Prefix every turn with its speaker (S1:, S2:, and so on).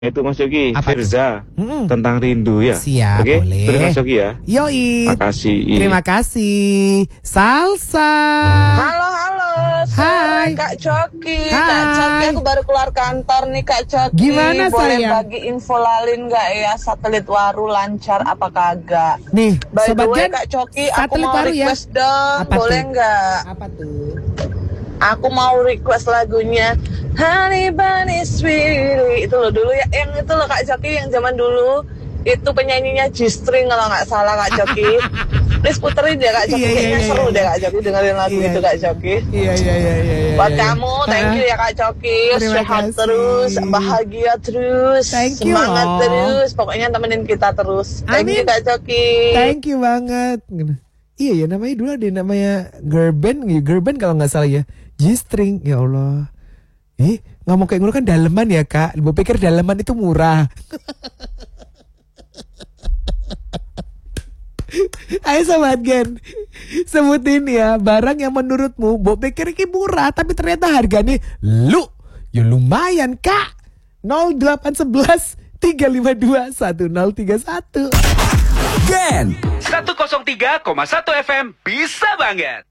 S1: Itu Mas Yogi,
S2: Apa?
S1: Firza, tentang rindu ya.
S2: Siap,
S1: Oke,
S2: boleh.
S1: terima Mas Yogi ya.
S2: Yoi.
S1: Makasih.
S2: Terima kasih. Salsa.
S3: Halo,
S2: Hai.
S3: sore Kak Coki.
S2: Hai.
S3: Kak Coki, aku baru keluar kantor nih Kak Coki.
S2: Gimana,
S3: boleh
S2: sayang?
S3: bagi info lalin nggak ya, satelit Waru lancar apa kagak?
S2: Nih,
S3: By the
S2: Sobat
S3: way
S2: Gen,
S3: Kak Coki, aku
S2: satelit
S3: mau
S2: Waru ya.
S3: request dong,
S2: Apa
S3: boleh
S2: tuh?
S3: nggak?
S2: Apa tuh?
S3: Aku mau request lagunya Honey Bunny Sweetie. Itu loh dulu ya, yang itu loh Kak Coki, yang zaman dulu. Itu penyanyinya G-String kalau nggak salah Kak Coki. Please puterin ya Kak Coki, kayaknya seru deh Kak Coki dengerin lagu itu Kak Coki.
S2: Iya.
S3: Buat kamu, thank you ya Kak Coki.
S2: Terima
S3: Sehat
S2: kasih.
S3: terus, bahagia terus,
S2: Thank you
S3: semangat
S2: loh.
S3: terus. Pokoknya temenin kita terus. Thank you
S2: Amin.
S3: Kak Coki.
S2: Thank you banget. Iya ya, namanya dulu ada namanya girl band kalau nggak salah ya. G-string, ya Allah. Ngomong kayak gitu kan daleman ya Kak. Gue pikir daleman itu murah. Ayo Sobat Gen, sebutin ya barang yang menurutmu Bo pikir ini murah tapi ternyata harganya ya lumayan Kak. 0811 352 1031.
S4: Gen 103,1 FM bisa banget.